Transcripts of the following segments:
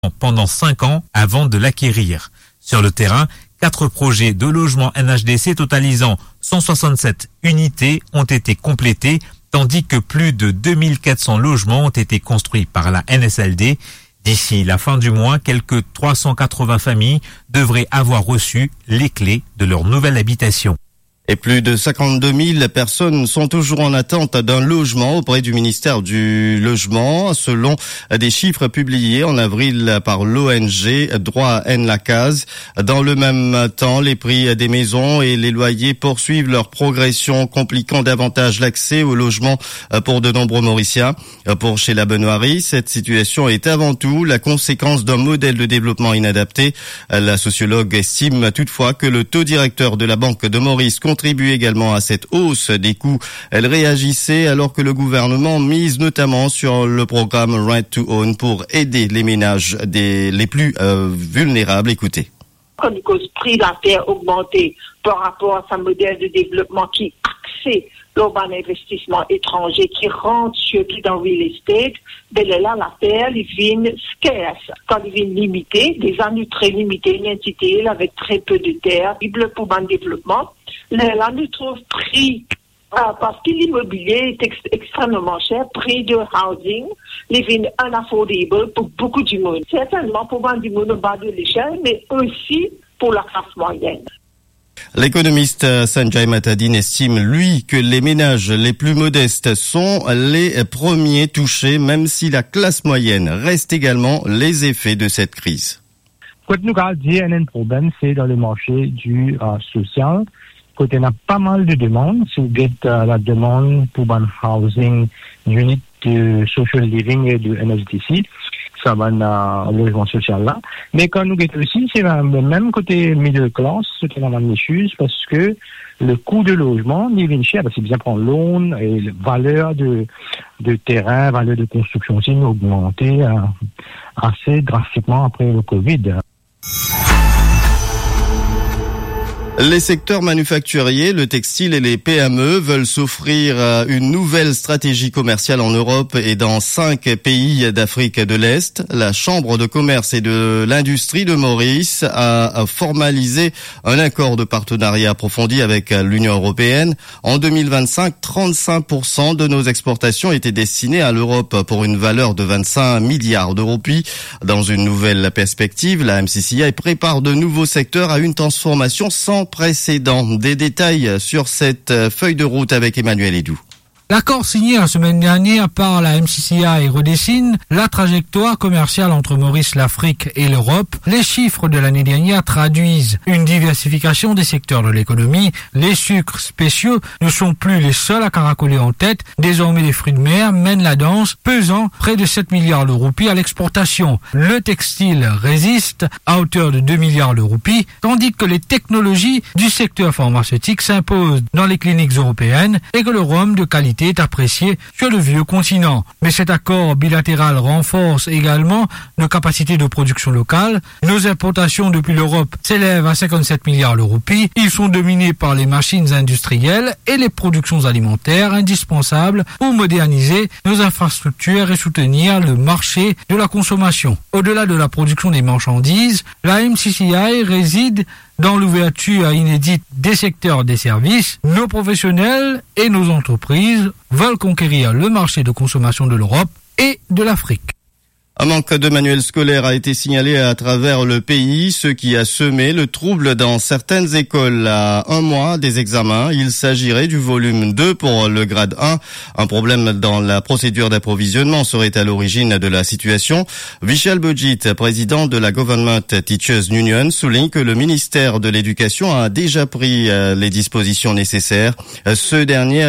pendant 5 ans avant de l'acquérir. Sur le terrain, 4 projets de logements NHDC totalisant 167 unités ont été complétés, tandis que plus de 2400 logements ont été construits par la NSLD. D'ici la fin du mois, quelques 380 familles devraient avoir reçu les clés de leur nouvelle habitation. Et plus de 52 000 personnes sont toujours en attente d'un logement auprès du ministère du Logement, selon des chiffres publiés en avril par l'ONG Droit N la Case. Dans le même temps, les prix des maisons et les loyers poursuivent leur progression, compliquant davantage l'accès au logement pour de nombreux Mauriciens. Pour Sheila Benoîri, cette situation est avant tout la conséquence d'un modèle de développement inadapté. La sociologue estime toutefois que le taux directeur de la Banque de Maurice contribue également à cette hausse des coûts. Elle réagissait alors que le gouvernement mise notamment sur le programme Rent to Own pour aider les ménages les plus vulnérables. Écoutez. Quand le prix de la terre augmenté par rapport à son modèle de développement qui accède l'urbain investissement étranger qui rentre surtout dans le real estate, ben là, la terre, il vient scarce. Quand il vient limité, des années très limitées, une entité avec très peu de terre, il bloque pour le développement. Là, nous trouve prix, parce que l'immobilier est extrêmement cher, prix de housing, il vient unaffordable pour beaucoup du monde. Certainement pour du monde au bas de l'échelle, mais aussi pour la classe moyenne. L'économiste Sanjay Matadine estime, lui, que les ménages les plus modestes sont les premiers touchés, même si la classe moyenne reste également les effets de cette crise. Quand nous avons dit un problème, c'est dans le marché du social. Quand on a pas mal de demandes, si vous êtes la demande pour un housing unit de social living et de NSDC, ça va dans le logement social là. Mais quand nous guettons aussi, c'est le même côté middle class, ce qui est dans la nicheuse, parce que le coût de logement, il vient cher, parce que bien prendre loan et la valeur de terrain, valeur de construction aussi, a augmenté assez drastiquement après le Covid. Les secteurs manufacturiers, le textile et les PME veulent s'offrir une nouvelle stratégie commerciale en Europe et dans 5 pays d'Afrique de l'Est. La Chambre de commerce et de l'industrie de Maurice a formalisé un accord de partenariat approfondi avec l'Union européenne. En 2025, 35% de nos exportations étaient destinées à l'Europe pour une valeur de 25 milliards d'euros. Puis, dans une nouvelle perspective, la MCCI prépare de nouveaux secteurs à une transformation sans précédent. Des détails sur cette feuille de route avec Emmanuel Edou. L'accord signé la semaine dernière par la MCCI redessine la trajectoire commerciale entre Maurice, l'Afrique et l'Europe. Les chiffres de l'année dernière traduisent une diversification des secteurs de l'économie. Les sucres spéciaux ne sont plus les seuls à caracoler en tête. Désormais, les fruits de mer mènent la danse, pesant près de 7 milliards de roupies à l'exportation. Le textile résiste à hauteur de 2 milliards de roupies, tandis que les technologies du secteur pharmaceutique s'imposent dans les cliniques européennes et que le rhum de qualité est apprécié sur le vieux continent. Mais cet accord bilatéral renforce également nos capacités de production locale. Nos importations depuis l'Europe s'élèvent à 57 milliards de roupies. Ils sont dominés par les machines industrielles et les productions alimentaires indispensables pour moderniser nos infrastructures et soutenir le marché de la consommation. Au-delà de la production des marchandises, la MCCI réside dans l'ouverture inédite des secteurs des services. Nos professionnels et nos entreprises veulent conquérir le marché de consommation de l'Europe et de l'Afrique. Un manque de manuels scolaires a été signalé à travers le pays, ce qui a semé le trouble dans certaines écoles à un mois des examens. Il s'agirait du volume 2 pour le grade 1. Un problème dans la procédure d'approvisionnement serait à l'origine de la situation. Vishal Bojit, président de la Government Teachers Union, souligne que le ministère de l'Éducation a déjà pris les dispositions nécessaires. Ce dernier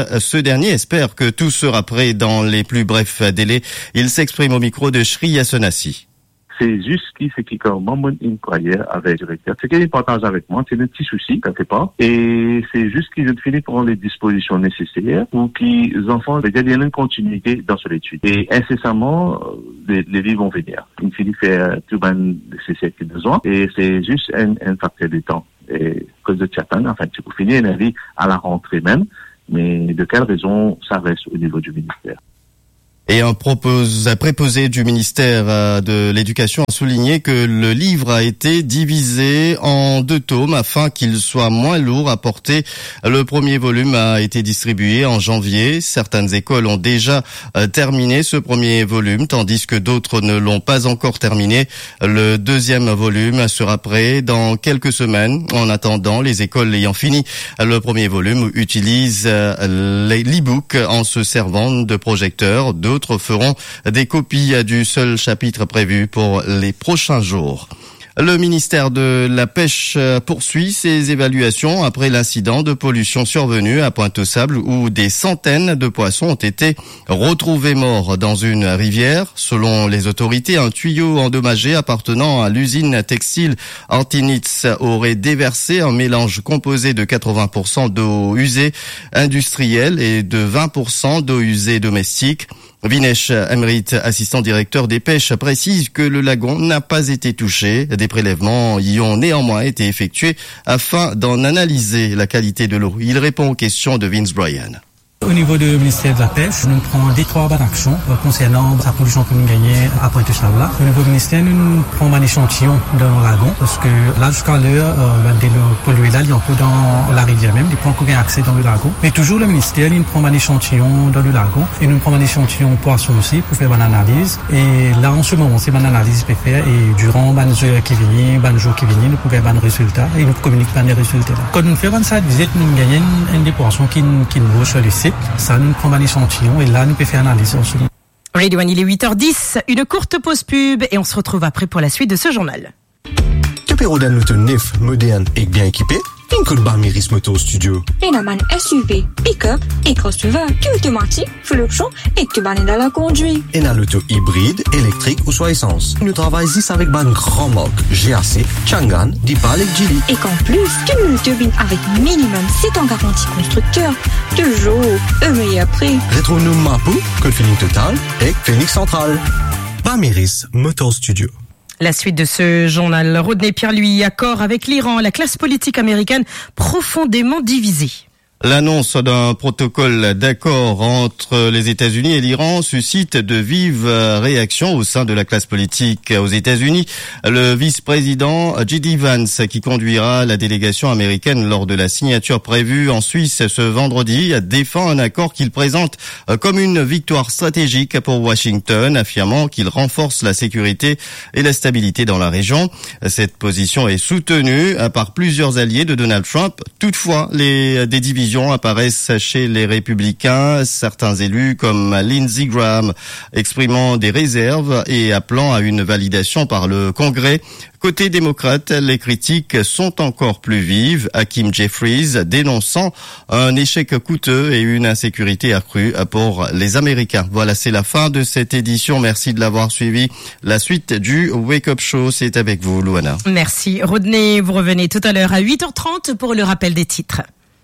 espère que tout sera prêt dans les plus brefs délais. Il s'exprime au micro de Shriya Sonasi. C'est juste ce qui comment une croyait avec le directeur. Ce qu'il partage avec moi, c'est un petit souci quelque part. Et c'est juste qu'ils ont fini pour les dispositions nécessaires pour qu'ils enfants il y a une continuité dans cette étude. Et incessamment, les livres vont venir. Il finit faire tout le nécessaire qu'ils ont besoin. Et c'est juste un facteur de temps. Et cause de Tchatan, enfin, tu peux finir une avis à la rentrée même. Mais de quelle raison ça reste au niveau du ministère? Et un préposé du ministère de l'Éducation a souligné que le livre a été divisé en 2 tomes afin qu'il soit moins lourd à porter. Le premier volume a été distribué en janvier. Certaines écoles ont déjà terminé ce premier volume, tandis que d'autres ne l'ont pas encore terminé. Le deuxième volume sera prêt dans quelques semaines. En attendant, les écoles ayant fini le premier volume utilisent l'e-book en se servant de projecteurs. D'autres feront des copies du seul chapitre prévu pour les prochains jours. Le ministère de la Pêche poursuit ses évaluations après l'incident de pollution survenu à Pointe-aux-Sables où des centaines de poissons ont été retrouvés morts dans une rivière. Selon les autorités, un tuyau endommagé appartenant à l'usine textile Antinitz aurait déversé un mélange composé de 80% d'eau usée industrielle et de 20% d'eau usée domestique. Vinesh Emrit, assistant directeur des pêches, précise que le lagon n'a pas été touché. Des prélèvements y ont néanmoins été effectués afin d'en analyser la qualité de l'eau. Il répond aux questions de Vince Bryan. Au niveau du ministère de la Pêche, nous prenons 3 bonnes actions concernant la pollution que nous gagnons à Pointe-aux-Sables. Au niveau du ministère, nous prenons un échantillon dans le lagon, parce que là, jusqu'à l'heure, le pollué là, il y a un peu dans la rivière même, il prend aucun accès dans le lagon. Mais toujours, le ministère, il prend un échantillon dans le lagon, et nous prenons un échantillon poisson aussi pour faire une analyse. Et là, en ce moment, c'est une analyse qu'on peut faire, et durant les jours qui viennent, nous pouvons faire un résultat, et nous communiquons les résultats. Quand nous faisons cette visite, nous gagnons des poissons qui nous vaut sur les sites. Ça, nous prenons un échantillon et là, nous pouvons faire une analyse ensuite. Radio One, il est 8h10, une courte pause pub et on se retrouve après pour la suite de ce journal. Tu peux rouler une auto neuf, moderne et bien équipée? Une coup de Barmiris Motor Studio. Et la manne SUV, pick-up et crossover, qui automatique, fluctuant et que tu bannes dans la conduite. Et dans l'auto hybride, électrique ou soit essence. Nous travaillons ici avec ban grand marque GAC, Changan, Dipal et Geely. Et qu'en plus, tu nous turbines avec minimum 7 ans garantie constructeur. Toujours un meilleur prix. Retrouve-nous Mapou, Code Feeling Total et Phoenix Central. Barmiris Motor Studio. La suite de ce journal. Rodney Pierre, lui, accord avec l'Iran. La classe politique américaine profondément divisée. L'annonce d'un protocole d'accord entre les États-Unis et l'Iran suscite de vives réactions au sein de la classe politique aux États-Unis. Le vice-président J.D. Vance, qui conduira la délégation américaine lors de la signature prévue en Suisse ce vendredi, défend un accord qu'il présente comme une victoire stratégique pour Washington, affirmant qu'il renforce la sécurité et la stabilité dans la région. Cette position est soutenue par plusieurs alliés de Donald Trump. Toutefois, des divisions apparaissent chez les républicains, certains élus comme Lindsey Graham exprimant des réserves et appelant à une validation par le Congrès. Côté démocrate, les critiques sont encore plus vives. Hakeem Jeffries dénonçant un échec coûteux et une insécurité accrue pour les Américains. Voilà, c'est la fin de cette édition. Merci de l'avoir suivi. La suite du Wake Up Show, c'est avec vous, Luana. Merci, Rodney. Vous revenez tout à l'heure à 8h30 pour le rappel des titres.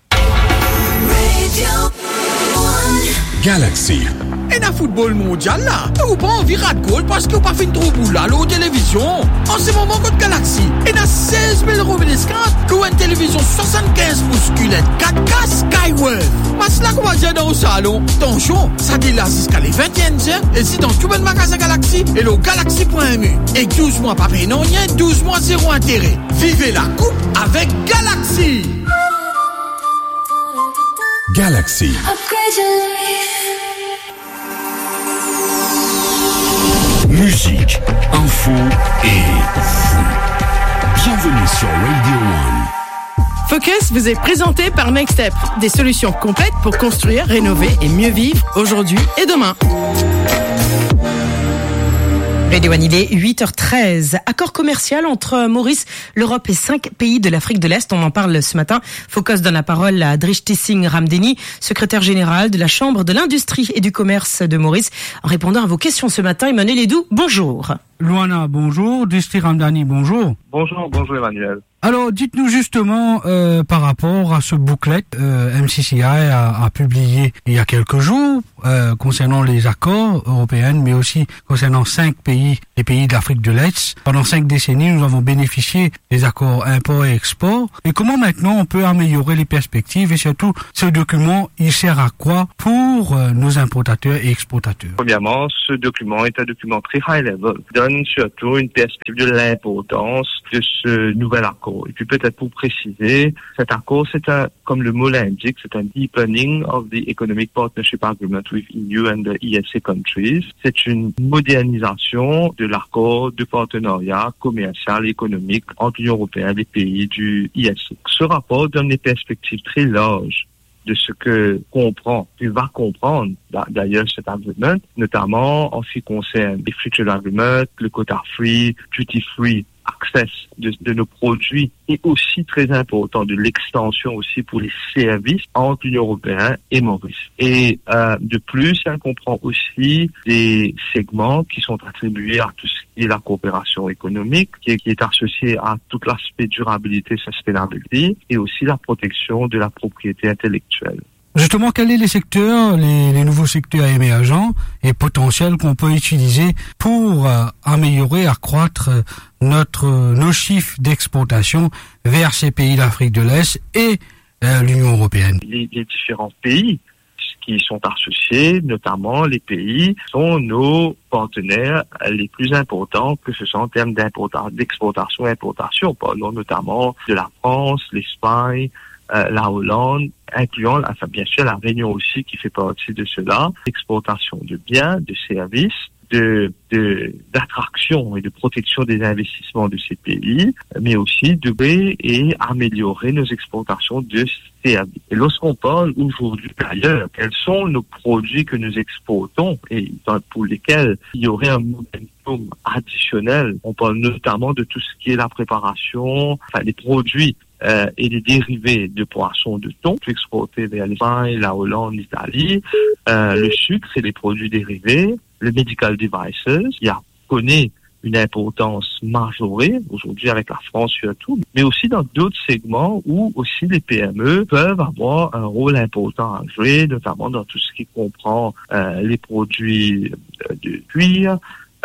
Galaxy. Et dans le football mondial là, vous pas envie de goal parce que vous pas fait une trop boule à la télévision. En ce moment, contre Galaxy, et dans 16 000 € d'escante, vous une télévision 75 pouces QLED 4K Skywave. Parce là, qu'on va dire dans le salon, attention, ça délace jusqu'à les 21e heures, et si dans tout le magasin Galaxy, et le Galaxy.mu. Et 12 mois pas payé non rien, 12 mois zéro intérêt. Vivez la coupe avec Galaxy. Galaxy. Musique, info et vous. Bienvenue sur Radio One. Focus vous est présenté par Next Step, des solutions complètes pour construire, rénover et mieux vivre aujourd'hui et demain. Radio One, il est 8h13. Accord commercial entre Maurice, l'Europe et 5 pays de l'Afrique de l'Est. On en parle ce matin. Focus donne la parole à Drishti Singh Ramdeni, secrétaire général de la Chambre de l'Industrie et du Commerce de Maurice. En répondant à vos questions ce matin, Emmanuel Edou, bonjour. Luana, bonjour. Drishti Ramdeni, bonjour. Bonjour Emmanuel. Alors, dites-nous justement, par rapport à ce booklet, MCCI a publié il y a quelques jours, concernant les accords européens, mais aussi concernant 5 pays, les pays d'Afrique de l'Est. Pendant 5 décennies, nous avons bénéficié des accords import et export. Et comment maintenant on peut améliorer les perspectives et surtout, ce document, il sert à quoi pour nos importateurs et exportateurs? Premièrement, ce document est un document très high level, donne surtout une perspective de l'importance de ce nouvel accord. Et puis peut-être pour préciser, cet accord, comme le mot l'indique, c'est un deepening of the Economic Partnership Agreement with EU and the ESA countries. C'est une modernisation de l'accord de partenariat commercial et économique entre l'Union européenne et les pays du ESA. Ce rapport donne des perspectives très larges de ce que va comprendre d'ailleurs cet agreement, notamment en ce qui concerne les future agreements, le quota free, duty free, access de nos produits et aussi très important de l'extension aussi pour les services entre l'Union européenne et Maurice. Et de plus, elle comprend aussi des segments qui sont attribués à tout ce qui est la coopération économique, qui est associé à tout l'aspect durabilité, sustainability, et aussi la protection de la propriété intellectuelle. Justement, quels sont les secteurs, les nouveaux secteurs émergents et potentiels qu'on peut utiliser pour améliorer, accroître nos chiffres d'exportation vers ces pays d'Afrique de l'Est et l'Union européenne? Les différents pays qui sont associés, notamment les pays, sont nos partenaires les plus importants, que ce soit en termes d'exportation et importation. Parlons notamment de la France, l'Espagne, la Hollande, incluant bien sûr la Réunion aussi qui fait partie de cela, l'exportation de biens, de services, d'attraction et de protection des investissements de ces pays, mais aussi et améliorer nos exportations de services. Et lorsqu'on parle aujourd'hui d'ailleurs, quels sont nos produits que nous exportons et pour lesquels il y aurait un momentum additionnel, on parle notamment de tout ce qui est la préparation, les produits et les dérivés de poissons de thon exportés vers l'Espagne, la Hollande, l'Italie, le sucre et les produits dérivés, le medical devices, connaît une importance majorée aujourd'hui avec la France surtout, mais aussi dans d'autres segments où aussi les PME peuvent avoir un rôle important à jouer, notamment dans tout ce qui comprend les produits de cuir,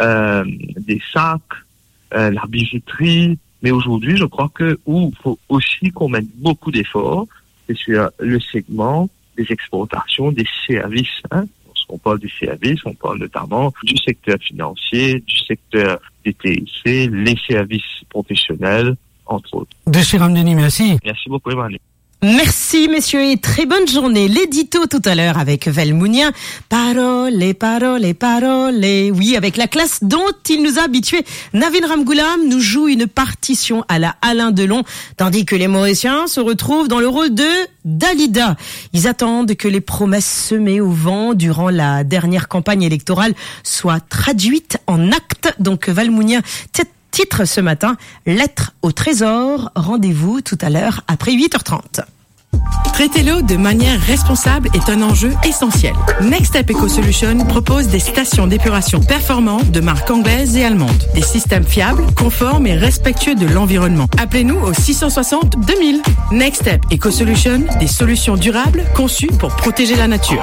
des sacs, la bijouterie. Mais aujourd'hui, je crois où il faut aussi qu'on mette beaucoup d'efforts, c'est sur le segment des exportations, des services. Lorsqu'on parle des services, on parle notamment du secteur financier, du secteur des TIC, les services professionnels, entre autres. Desiré Ramdeni, merci. Merci beaucoup, Emmanuel. Merci messieurs et très bonne journée. L'édito tout à l'heure avec Velmounien. Parole, parole, parole. Oui, avec la classe dont il nous a habitués. Navin Ramgoulam nous joue une partition à la Alain Delon, tandis que les Mauriciens se retrouvent dans le rôle de Dalida. Ils attendent que les promesses semées au vent durant la dernière campagne électorale soient traduites en actes. Donc Velmounien, titre ce matin, lettre au trésor. Rendez-vous tout à l'heure après 8h30. Traiter l'eau de manière responsable est un enjeu essentiel. Next Step Eco Solution propose des stations d'épuration performantes de marques anglaises et allemandes. Des systèmes fiables, conformes et respectueux de l'environnement. Appelez-nous au 660 2000. Next Step Eco Solution, des solutions durables conçues pour protéger la nature.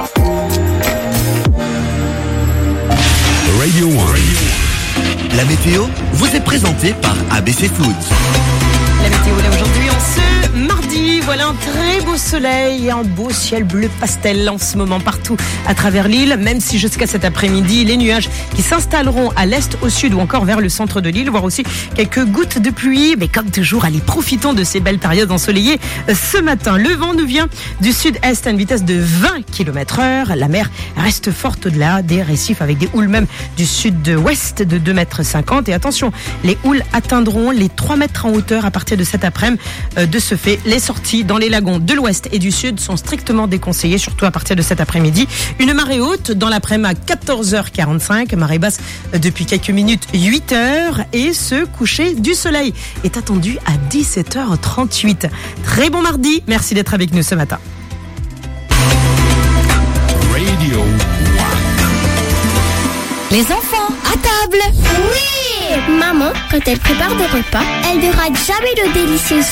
Radio 1. La météo vous est présentée par ABC Foods. La météo là aujourd'hui en ce mardi, voilà un très beau soleil et un beau ciel bleu pastel en ce moment partout à travers l'île, même si jusqu'à cet après-midi, les nuages qui s'installeront à l'est, au sud ou encore vers le centre de l'île, voire aussi quelques gouttes de pluie, mais comme toujours, allez, profitons de ces belles périodes ensoleillées. Ce matin, le vent nous vient du sud-est à une vitesse de 20 km/h. La mer reste forte au-delà des récifs avec des houles même du sud-ouest de 2,50 m. Et attention, les houles atteindront les 3 mètres en hauteur à partir de cet après-midi. De ce fait, les sorties dans les lagons de l'ouest et du sud sont strictement déconseillées, surtout à partir de cet après-midi. Une marée haute dans l'après-midi à 14h45, marée basse depuis quelques minutes 8h, et ce coucher du soleil est attendu à 17h38. Très bon mardi, merci d'être avec nous ce matin. Radio 1. Les enfants, à table! Oui! Maman, quand elle prépare des repas, elle ne rate jamais le délicieux